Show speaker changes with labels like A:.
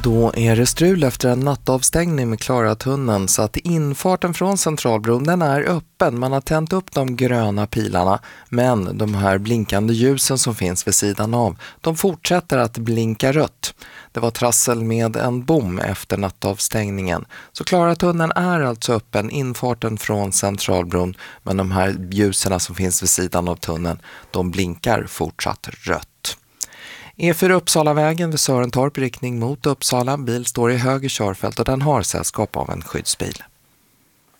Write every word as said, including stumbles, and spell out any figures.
A: Då är det strul efter en nattavstängning med Klaratunneln så att infarten från Centralbron den är öppen. Man har tänt upp de gröna pilarna, men de här blinkande ljusen som finns vid sidan av, de fortsätter att blinka rött. Det var trassel med en bom efter nattavstängningen. Så Klaratunneln är alltså öppen, infarten från Centralbron, men de här ljusen som finns vid sidan av tunneln, de blinkar fortsatt rött. E fyra Uppsalavägen vid Sörentorp riktning mot Uppsala. Bil står i höger körfält och den har sällskap av en skyddsbil.